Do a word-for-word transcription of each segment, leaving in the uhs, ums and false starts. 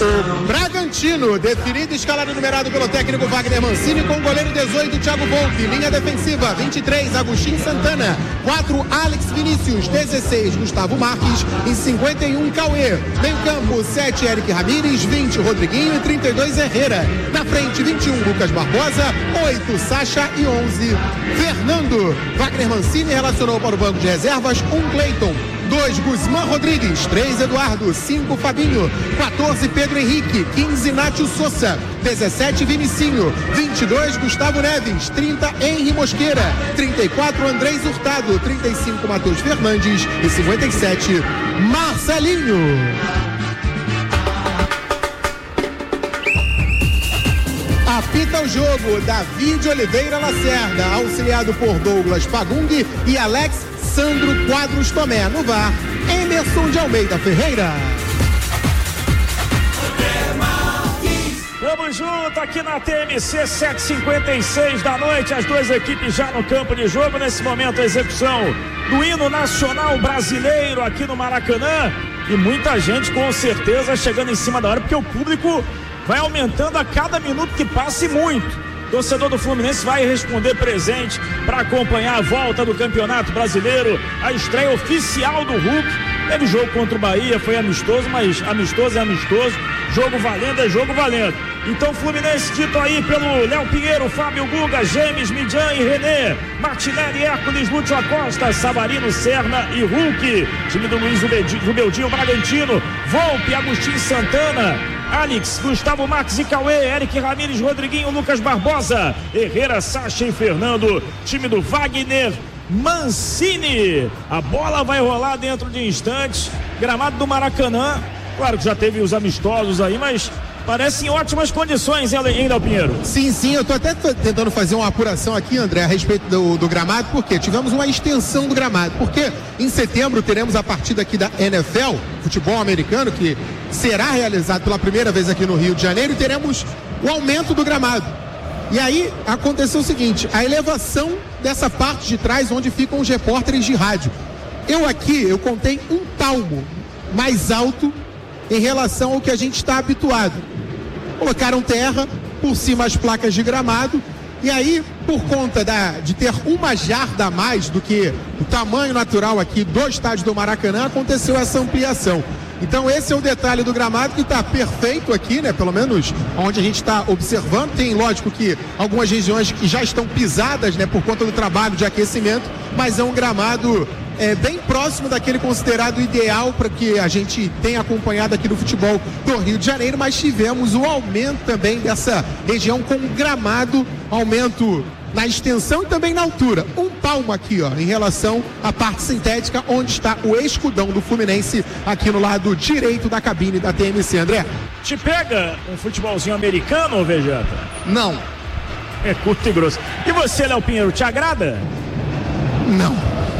O Bragantino, definido e escalado numerado pelo técnico Wagner Mancini, com o goleiro dezoito, Thiago Volpe. Linha defensiva, vinte e três, Agostinho Santana. quatro, Alex Vinícius. dezesseis, Gustavo Marques. E cinquenta e um, Cauê. Meio campo, sete, Eric Ramírez. vinte, Rodriguinho. E trinta e dois, Herrera. Na frente, vinte e um, Lucas Barbosa. oito, Sacha. E onze, Fernando. Wagner Mancini relacionou para o banco de reservas um Cleiton. dois, Guzmán Rodrigues. três, Eduardo. cinco, Fabinho. quatorze, Pedro Henrique. quinze, Nátio Souza. dezessete, Vinicinho. vinte e dois, Gustavo Neves. trinta, Henri Mosqueira. trinta e quatro, Andrés Hurtado. trinta e cinco, Matheus Fernandes. E cinquenta e sete, Marcelinho. Apita o jogo, David Oliveira Lacerda, auxiliado por Douglas Pagung e Alex Sandro Quadros Tomé. No V A R, Emerson de Almeida Ferreira. Vamos junto aqui na T M C, sete e cinquenta e seis da noite, as duas equipes já no campo de jogo. Nesse momento a execução do hino nacional brasileiro aqui no Maracanã, e muita gente com certeza chegando em cima da hora, porque o público vai aumentando a cada minuto que passa, e muito. O torcedor do Fluminense vai responder presente para acompanhar a volta do Campeonato Brasileiro, a estreia oficial do Hulk. Teve jogo contra o Bahia, foi amistoso, mas amistoso é amistoso, jogo valendo é jogo valendo. Então o Fluminense dito aí pelo Léo Pinheiro, Fábio Guga, James, Midian e René, Martinelli, Hércules, Lúcio Acosta, Savarino, Serna e Hulk. Time do Luiz Rubeldinho, Bragantino, Volpe, Agostinho Santana, Alex, Gustavo Marques e Cauê, Eric Ramírez, Rodriguinho, Lucas Barbosa, Herrera, Sacha e Fernando. Time do Wagner Mancini. A bola vai rolar dentro de instantes. Gramado do Maracanã, claro que já teve os amistosos aí, mas parece em ótimas condições, hein, Léo Pinheiro? Sim, sim, eu tô até tentando fazer uma apuração aqui, André, a respeito do, do gramado, porque tivemos uma extensão do gramado, porque em setembro teremos a partida aqui da N F L, futebol americano, que será realizado pela primeira vez aqui no Rio de Janeiro, e teremos o aumento do gramado. E aí aconteceu o seguinte, a elevação dessa parte de trás onde ficam os repórteres de rádio. Eu aqui, eu contei um palmo mais alto em relação ao que a gente está habituado. Colocaram terra por cima as placas de gramado, e aí, por conta da, de ter uma jarda a mais do que o tamanho natural aqui do estádio do Maracanã, aconteceu essa ampliação. Então esse é o detalhe do gramado, que está perfeito aqui, né? Pelo menos onde a gente está observando. Tem, lógico, que algumas regiões que já estão pisadas, né? Por conta do trabalho de aquecimento, mas é um gramado é, bem próximo daquele considerado ideal para que a gente tenha acompanhado aqui no futebol do Rio de Janeiro. Mas tivemos o aumento também dessa região com gramado, aumento na extensão e também na altura. Um palmo aqui, ó, em relação à parte sintética, onde está o escudão do Fluminense, aqui no lado direito da cabine da T M C, André. Te pega um futebolzinho americano, ou Vegeta? Não. É curto e grosso. E você, Léo Pinheiro, te agrada? Não.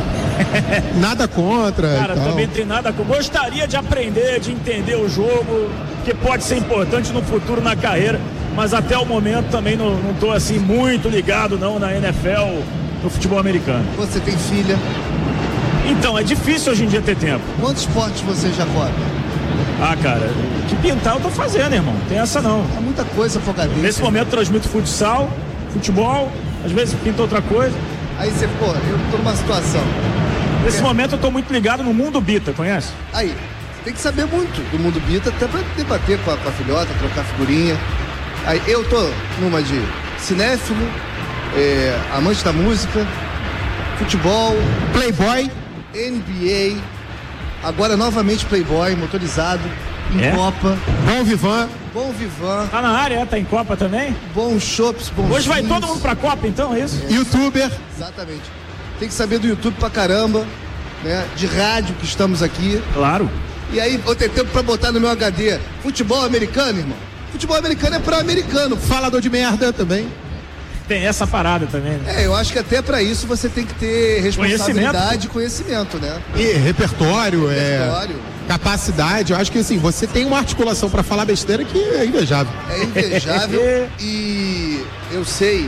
Nada contra. Cara, também tem nada contra. Gostaria de aprender, de entender o jogo, que pode ser importante no futuro na carreira, mas até o momento também não, não tô assim muito ligado não na N F L, no futebol americano. Você tem filha? Então, é difícil hoje em dia ter tempo. Quantos esportes você já corre? Ah, cara, que pintar eu tô fazendo, irmão. Tem essa não. É muita coisa focadinha. Nesse momento transmito futsal, futebol, às vezes pinto outra coisa. Aí você, pô, eu tô numa situação. Nesse é. momento eu tô muito ligado no Mundo Bita, conhece? Aí, tem que saber muito do Mundo Bita, até pra debater com a, com a filhota, trocar figurinha. Aí eu tô numa de cinéfilo, é, amante da música, futebol, Playboy, N B A, agora novamente Playboy, motorizado, em é? Copa. Bom Vivan. Bom Vivan. Tá na área, é? Tá em Copa também? Bons shops, bons Hoje vai vinhos. todo mundo pra Copa, então, é isso? É. Youtuber. Exatamente. Tem que saber do YouTube pra caramba, né? De rádio que estamos aqui. Claro. E aí, eu tenho tempo pra botar no meu H D. Futebol americano, irmão. Futebol americano é pra americano. Falador de merda também. Tem essa parada também, né? É, eu acho que até pra isso você tem que ter responsabilidade e conhecimento, né? E repertório, Repertório. é capacidade. Eu acho que assim, você tem uma articulação pra falar besteira que é invejável. É invejável. E eu sei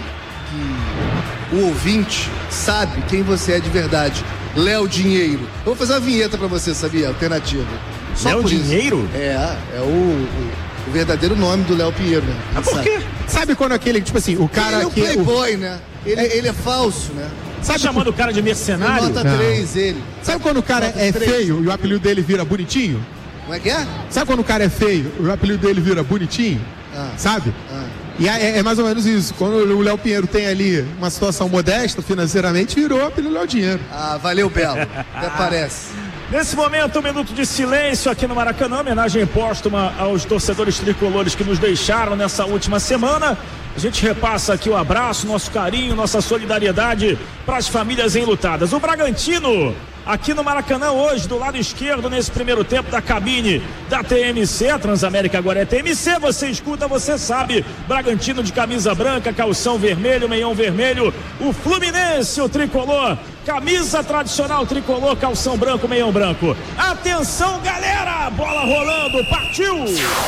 que o ouvinte sabe quem você é de verdade. Léo Dinheiro. Eu vou fazer uma vinheta pra você, sabia? Alternativa. Léo Dinheiro? É, é o, o o verdadeiro nome do Léo Pinheiro, né? Ah, por quê? Sabe quando aquele, tipo assim, o cara ele é um que... playboy, o... né? Ele, ele é falso, né? Sabe chamando o cara de mercenário? Nota três, ele. Sabe quando o cara Nota é três. feio e o apelido dele vira bonitinho? Como é que é? Sabe quando o cara é feio e o apelido dele vira bonitinho? Ah. Sabe? Ah. E é, é mais ou menos isso. Quando o Léo Pinheiro tem ali uma situação modesta financeiramente, virou o apelido Léo Dinheiro. Ah, valeu, Belo. Até parece. Nesse momento, um minuto de silêncio aqui no Maracanã, homenagem póstuma aos torcedores tricolores que nos deixaram nessa última semana. A gente repassa aqui o abraço, nosso carinho, nossa solidariedade para as famílias enlutadas. O Bragantino, aqui no Maracanã hoje, do lado esquerdo, nesse primeiro tempo da cabine da T M C, a Transamérica agora é T M C, você escuta, você sabe, Bragantino de camisa branca, calção vermelho, meião vermelho, o Fluminense, o tricolor, camisa tradicional tricolor, calção branco, meião branco. Atenção, galera, bola rolando, partiu!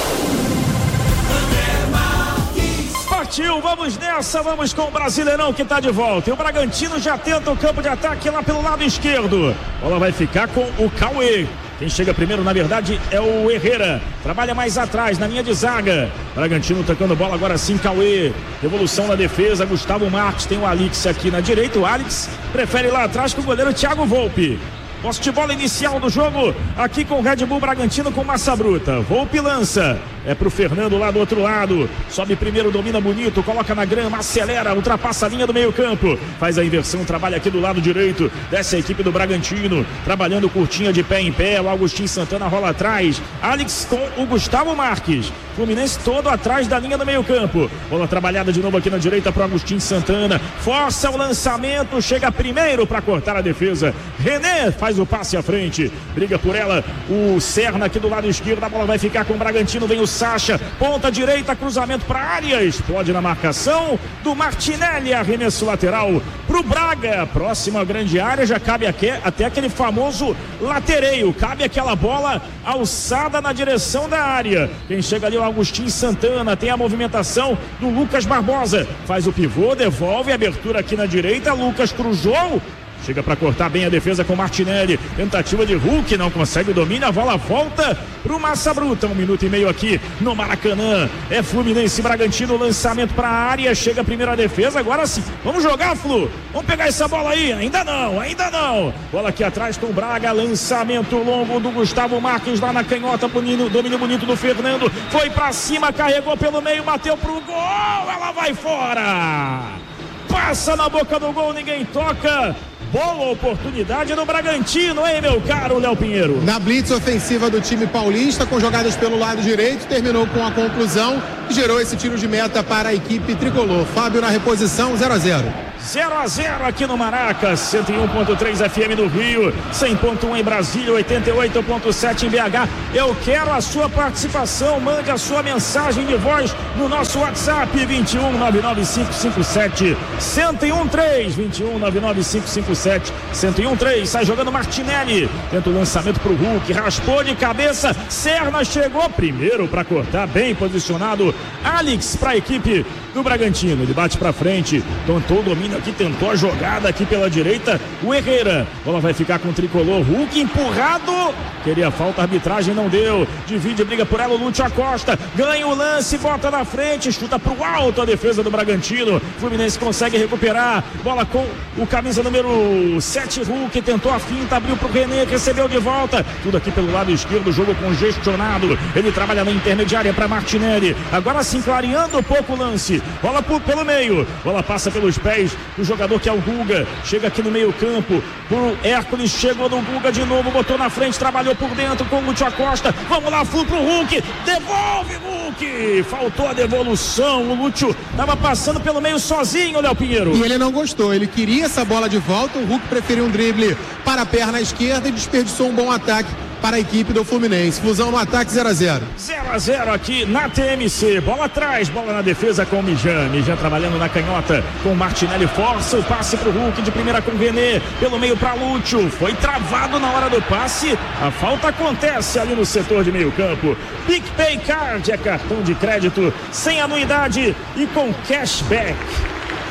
Partiu, vamos nessa, vamos com o Brasileirão que tá de volta. E o Bragantino já tenta o campo de ataque lá pelo lado esquerdo. A bola vai ficar com o Cauê. Quem chega primeiro, na verdade, é o Herrera. Trabalha mais atrás, na linha de zaga. Bragantino tocando bola agora sim, Cauê. Revolução na defesa, Gustavo Marques. Tem o Alix aqui na direita. O Alix prefere ir lá atrás com o goleiro Thiago Volpi. Posse de bola inicial do jogo aqui com o Red Bull Bragantino com Massa Bruta. Volpi lança. É pro Fernando lá do outro lado. Sobe primeiro, domina bonito, coloca na grama, acelera, ultrapassa a linha do meio campo. Faz a inversão, trabalha aqui do lado direito. Desce a equipe do Bragantino. Trabalhando curtinha de pé em pé. O Agostinho Santana rola atrás. Alex com o Gustavo Marques. Fluminense todo atrás da linha do meio campo. Bola trabalhada de novo aqui na direita pro Agostinho Santana. Força o lançamento. Chega primeiro para cortar a defesa. René faz o passe à frente. Briga por ela o Serna aqui do lado esquerdo. A bola vai ficar com o Bragantino. Vem o Sacha, ponta direita, cruzamento para a área, explode na marcação do Martinelli, arremesso lateral pro Braga, próxima grande área, já cabe aqui, até aquele famoso latereio, cabe aquela bola alçada na direção da área. Quem chega ali é o Agostinho Santana, tem a movimentação do Lucas Barbosa, faz o pivô, devolve, abertura aqui na direita, Lucas cruzou. Chega para cortar bem a defesa com Martinelli. Tentativa de Hulk, não consegue o domínio. A bola volta pro Massa Bruta. Um minuto e meio aqui no Maracanã. É Fluminense Bragantino. Lançamento para a área. Chega a primeira defesa. Agora sim. Vamos jogar, Flu. Vamos pegar essa bola aí. Ainda não, ainda não. Bola aqui atrás com o Braga. Lançamento longo do Gustavo Marques lá na canhota. Bonito, domínio bonito do Fernando. Foi para cima, carregou pelo meio, bateu pro gol. Ela vai fora. Passa na boca do gol, ninguém toca. Boa oportunidade no Bragantino, hein, meu caro Léo Pinheiro? Na blitz ofensiva do time paulista, com jogadas pelo lado direito, terminou com a conclusão e gerou esse tiro de meta para a equipe tricolor. Fábio na reposição, zero a zero. zero a zero aqui no Maraca, cento e um ponto três F M no Rio, cem ponto um em Brasília, oitenta e oito ponto sete em B H. Eu quero a sua participação, mande a sua mensagem de voz no nosso WhatsApp vinte e um, nove nove cinco cinco sete, um zero um três, vinte e um, nove nove cinco cinco sete, um zero um três. Sai jogando Martinelli, tenta o lançamento pro Hulk, raspou de cabeça, Serna chegou primeiro para cortar, bem posicionado, Alex para a equipe do Bragantino, ele bate para frente, tentou o domínio aqui, tentou a jogada aqui pela direita, o Herrera, bola vai ficar com o tricolor, Hulk empurrado, queria falta, a arbitragem não deu, divide, briga por ela o Lúcio Acosta, ganha o lance, bota na frente, chuta pro alto a defesa do Bragantino, Fluminense consegue recuperar, bola com o camisa número sete, Hulk, tentou a finta, abriu pro René, recebeu de volta, tudo aqui pelo lado esquerdo, jogo congestionado, ele trabalha na intermediária para Martinelli, agora sim clareando um pouco o lance, bola por, pelo meio, bola passa pelos pés do jogador que é o Guga, chega aqui no meio campo, o Hércules chegou no Guga de novo, botou na frente, trabalhou por dentro com o Lúcio Acosta, vamos lá, Flu pro Hulk, devolve Hulk, faltou a devolução, o Lúcio estava passando pelo meio sozinho, Léo Pinheiro. E ele não gostou, ele queria essa bola de volta, o Hulk preferiu um drible para a perna esquerda e desperdiçou um bom ataque para a equipe do Fluminense. Fusão no ataque, zero a zero. zero a zero aqui na T M C. Bola atrás, bola na defesa com o Mijan. Mijan trabalhando na canhota com o Martinelli. Força o passe para o Hulk de primeira com o René. Pelo meio para Lúcio. Foi travado na hora do passe. A falta acontece ali no setor de meio campo. PicPay Card é cartão de crédito sem anuidade e com cashback.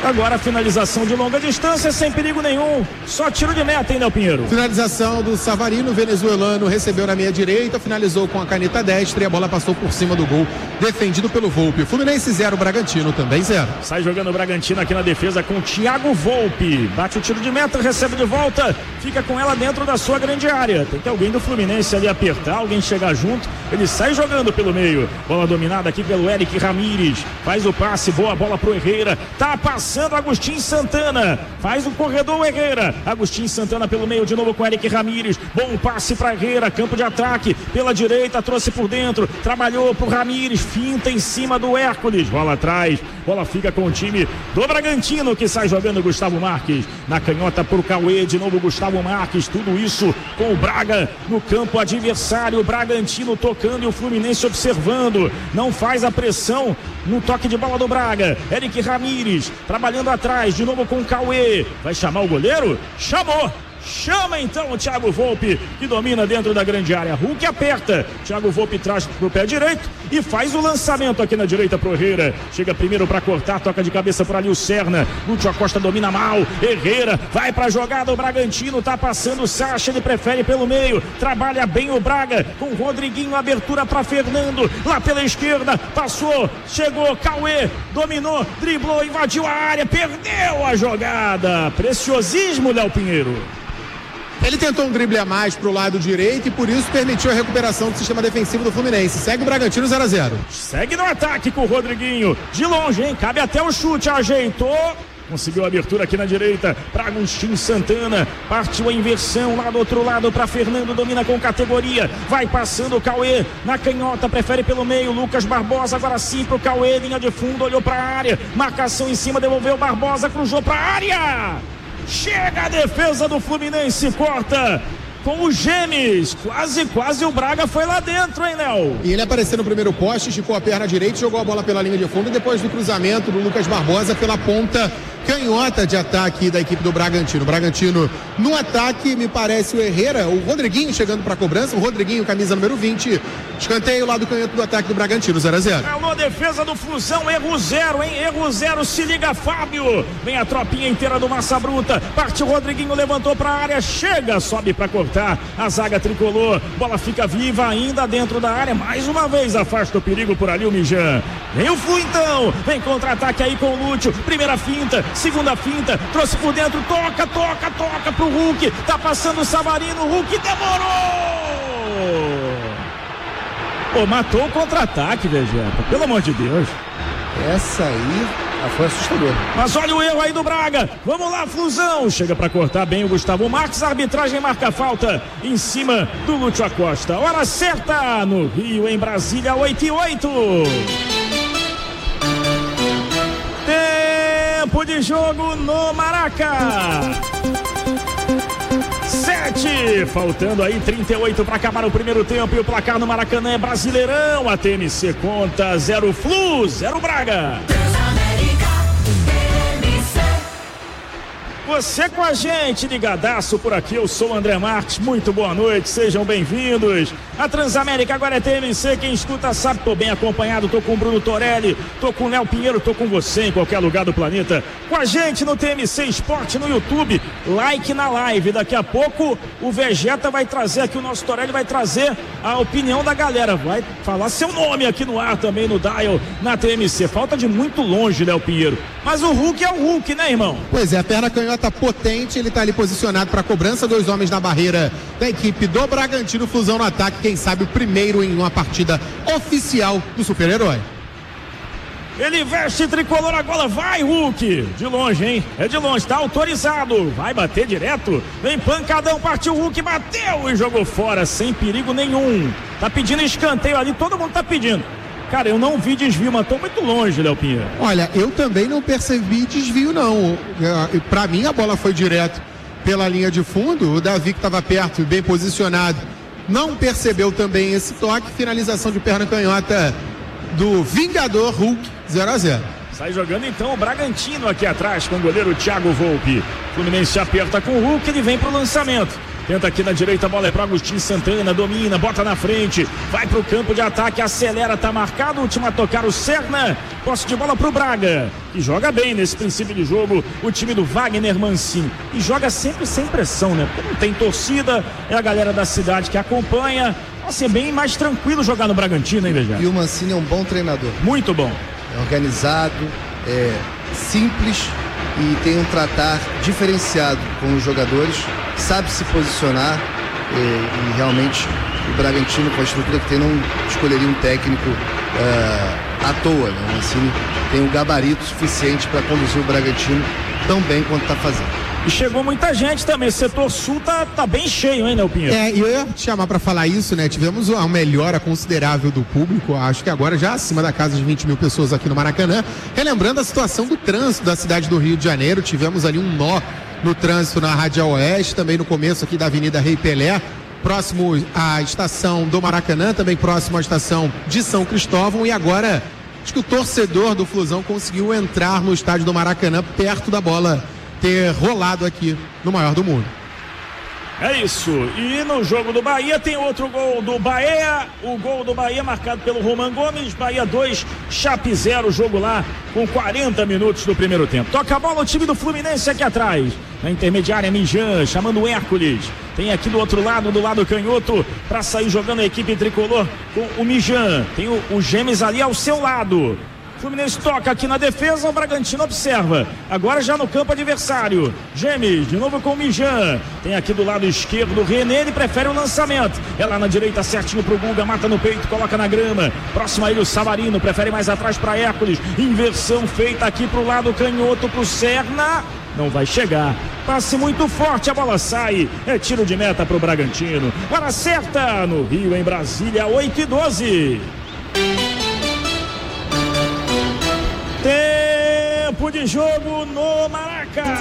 Agora a finalização de longa distância sem perigo nenhum, só tiro de meta, hein, Léo Pinheiro? Finalização do Savarino, venezuelano, recebeu na meia direita, finalizou com a caneta destra e a bola passou por cima do gol, defendido pelo Volpi. Fluminense zero, Bragantino também zero. Sai jogando o Bragantino aqui na defesa com o Thiago Volpi, bate o tiro de meta, recebe de volta, fica com ela dentro da sua grande área, tem que alguém do Fluminense ali apertar, alguém chegar junto, ele sai jogando pelo meio, bola dominada aqui pelo Eric Ramírez, faz o passe, boa bola pro Herrera, tá passando Agostinho Santana, faz o corredor Herrera, Agostinho Santana pelo meio de novo com Eric Ramírez, bom passe para Herrera, campo de ataque, pela direita, trouxe por dentro, trabalhou pro Ramírez, finta em cima do Hércules, bola atrás, bola fica com o time do Bragantino que sai jogando Gustavo Marques, na canhota pro Cauê, de novo Gustavo Marques, tudo isso com o Braga no campo adversário, o Bragantino tocando e o Fluminense observando, não faz a pressão no toque de bola do Braga, Eric Ramírez, trabalhando atrás, de novo com o Cauê, vai chamar o goleiro? Chamou! Chama então o Thiago Volpi, que domina dentro da grande área. Hulk aperta, Thiago Volpi traz pro pé direito e faz o lançamento aqui na direita pro Herrera. Chega primeiro para cortar, toca de cabeça por ali o Serna. Lúcio Acosta domina mal, Herrera vai pra jogada, o Bragantino tá passando o Sacha, ele prefere pelo meio, trabalha bem o Braga com o Rodriguinho, abertura para Fernando, lá pela esquerda, passou, chegou, Cauê, dominou, driblou, invadiu a área, perdeu a jogada. Preciosismo, Léo Pinheiro. Ele tentou um drible a mais pro lado direito e por isso permitiu a recuperação do sistema defensivo do Fluminense. Segue o Bragantino zero a zero. Segue no ataque com o Rodriguinho. De longe, hein? Cabe até o chute. Ajeitou. Conseguiu a abertura aqui na direita para Agostinho Santana. Partiu a inversão lá do outro lado para Fernando. Domina com categoria. Vai passando o Cauê na canhota. Prefere pelo meio. Lucas Barbosa agora sim pro Cauê. Linha de fundo. Olhou para a área. Marcação em cima. Devolveu Barbosa. Cruzou para a área. Chega a defesa do Fluminense, corta com os Gemes, quase, quase o Braga foi lá dentro, hein, Léo? E ele apareceu no primeiro poste, esticou a perna direita, jogou a bola pela linha de fundo, e depois do cruzamento do Lucas Barbosa pela ponta canhota de ataque da equipe do Bragantino. O Bragantino no ataque, me parece o Herrera, o Rodriguinho chegando para a cobrança, o Rodriguinho, camisa número vinte, escanteio lá do canhoto do ataque do Bragantino, zero a zero. É uma defesa do Flusão, erro zero, hein? Erro zero, se liga, Fábio. Vem a tropinha inteira do Massa Bruta, partiu o Rodriguinho, levantou para a área, chega, sobe para cortar, a zaga tricolor, bola fica viva ainda dentro da área, mais uma vez afasta o perigo por ali o Mijan. Vem o Flu então, vem contra-ataque aí com o Lúcio, primeira finta, segunda finta, trouxe por dentro, toca, toca, toca pro Hulk, tá passando o Savarino, o Hulk demorou! Pô, matou o contra-ataque, Vegeta, pelo amor de Deus. Essa aí foi assustador. Mas olha o erro aí do Braga, vamos lá, Flusão, chega pra cortar bem o Gustavo Marques, a arbitragem marca a falta em cima do Lúcio Acosta. Hora certa no Rio, em Brasília, oito e oito. Tempo de jogo no Maraca. Sete, faltando aí trinta e oito para acabar o primeiro tempo e o placar no Maracanã é Brasileirão. A T M C conta zero Flu, zero Braga. Você com a gente, ligadaço por aqui, eu sou o André Marques, muito boa noite, sejam bem-vindos. A Transamérica agora é T M C, quem escuta sabe, tô bem acompanhado, tô com o Bruno Torelli, tô com o Léo Pinheiro, tô com você em qualquer lugar do planeta. Com a gente no T M C Esporte no YouTube, like na live, daqui a pouco o Vegeta vai trazer aqui, o nosso Torelli vai trazer a opinião da galera, vai falar seu nome aqui no ar também no Dial, na T M C. Falta de muito longe, Léo Pinheiro, mas o Hulk é o Hulk, né, irmão? Pois é, a perna canhota potente, ele está ali posicionado para cobrança, dois homens na barreira da equipe do Bragantino, Flusão no ataque, quem sabe o primeiro em uma partida oficial do super-herói. Ele veste tricolor agora, vai Hulk, de longe, hein, é de longe, tá autorizado, vai bater direto, vem pancadão, partiu o Hulk, bateu e jogou fora, sem perigo nenhum, tá pedindo escanteio ali, todo mundo tá pedindo. Cara, eu não vi desvio, mas tô muito longe, Léo Pinheiro. Olha, eu também não percebi desvio, não. Pra mim, a bola foi direto pela linha de fundo. O Davi, que estava perto e bem posicionado, não percebeu também esse toque. Finalização de perna canhota do Vingador Hulk, zero a zero. Sai jogando então o Bragantino aqui atrás com o goleiro Thiago Volpi. Fluminense aperta com o Hulk, ele vem pro lançamento. Tenta aqui na direita, a bola é para Agostinho Santana, domina, bota na frente, vai pro campo de ataque, acelera, tá marcado, último a tocar o Serna, posse de bola pro Braga, que joga bem nesse princípio de jogo, o time do Wagner Mancini, e joga sempre sem pressão, né, porque não tem torcida, é a galera da cidade que acompanha, assim, é bem mais tranquilo jogar no Bragantino, hein, Vejá? E o Mancini é um bom treinador. Muito bom. É organizado, é simples e tem um tratar diferenciado com os jogadores, sabe se posicionar e, e realmente o Bragantino, com a estrutura que tem, não escolheria um técnico uh, à toa, né? O Mancini tem um gabarito suficiente para conduzir o Bragantino tão bem quanto está fazendo. E chegou muita gente também, o setor sul tá, tá bem cheio, hein, Léo Pinheiro? É, e eu ia te chamar pra falar isso, né? Tivemos uma melhora considerável do público, acho que agora já acima da casa de vinte mil pessoas aqui no Maracanã. Relembrando a situação do trânsito da cidade do Rio de Janeiro, tivemos ali um nó no trânsito na Radial Oeste, também no começo aqui da Avenida Rei Pelé, próximo à estação do Maracanã, também próximo à estação de São Cristóvão, e agora acho que o torcedor do Flusão conseguiu entrar no estádio do Maracanã perto da bola ter rolado aqui no maior do mundo. É isso, e no jogo do Bahia tem outro gol do Bahia, o gol do Bahia marcado pelo Roman Gomes, Bahia dois, Chape zero, jogo lá com quarenta minutos do primeiro tempo. Toca a bola o time do Fluminense aqui atrás, na intermediária Mijan, chamando o Hércules, tem aqui do outro lado, do lado canhoto, para sair jogando a equipe tricolor com o Mijan, tem o, o Gêmeos ali ao seu lado. Fluminense toca aqui na defesa, o Bragantino observa, agora já no campo adversário, Gêmeos, de novo com o Mijan, tem aqui do lado esquerdo o René, ele prefere o lançamento, é lá na direita certinho pro Guga, mata no peito, coloca na grama, próximo a ele o Savarino, prefere mais atrás para Hércules, inversão feita aqui pro lado canhoto pro Serna, não vai chegar, passe muito forte, a bola sai, é tiro de meta pro Bragantino, hora certa no Rio, em Brasília, oito e doze. Tempo de jogo no Maraca.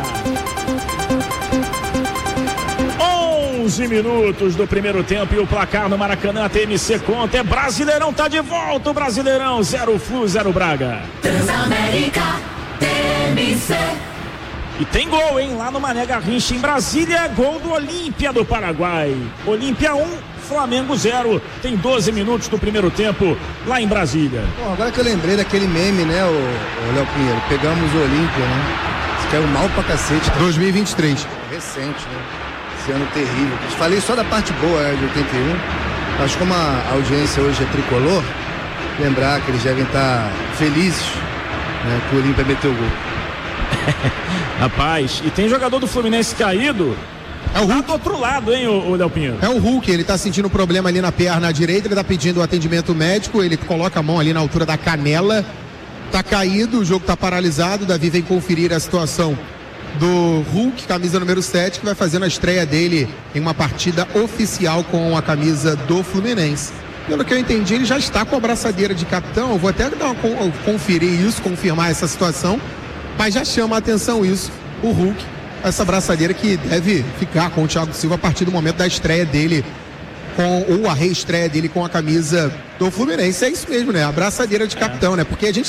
onze minutos do primeiro tempo e o placar no Maracanã, a T M C conta, é Brasileirão, tá de volta o Brasileirão, zero Flu, zero Braga. Transamérica, T M C. E tem gol, hein, lá no Mané Garrincha, em Brasília, gol do Olímpia do Paraguai. Olímpia um, Flamengo zero, tem doze minutos do primeiro tempo lá em Brasília. Bom, agora que eu lembrei daquele meme, né, o, o Léo Pinheiro, pegamos o Olímpia, né, isso caiu mal pra cacete. dois mil e vinte e três. Recente, né, esse ano terrível. Falei só da parte boa, né, de oitenta e um, mas como a audiência hoje é tricolor, lembrar que eles devem estar felizes, né, que o Olímpia meteu o gol. Rapaz, e tem jogador do Fluminense caído. É o Hulk do outro lado, hein, o, o Léo Pinheiro? É o Hulk, ele tá sentindo um problema ali na perna direita, ele tá pedindo atendimento médico, ele coloca a mão ali na altura da canela, tá caído, o jogo tá paralisado, o Davi vem conferir a situação do Hulk, camisa número sete, que vai fazendo a estreia dele em uma partida oficial com a camisa do Fluminense. Pelo que eu entendi, ele já está com a braçadeira de capitão, eu vou até dar uma, conferir isso, confirmar essa situação, mas já chama a atenção isso, o Hulk, essa braçadeira que deve ficar com o Thiago Silva a partir do momento da estreia dele, com, ou a reestreia dele com a camisa do Fluminense. É isso mesmo, né? A braçadeira de capitão, né? Porque a gente